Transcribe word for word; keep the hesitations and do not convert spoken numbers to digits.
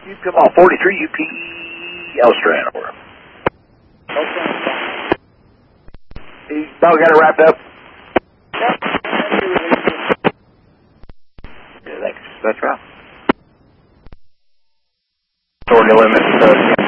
Come on, forty-three U P Elstrand. Over. Okay. Dog got it wrapped up. Yeah, thanks. That's right. Authority limits. Uh,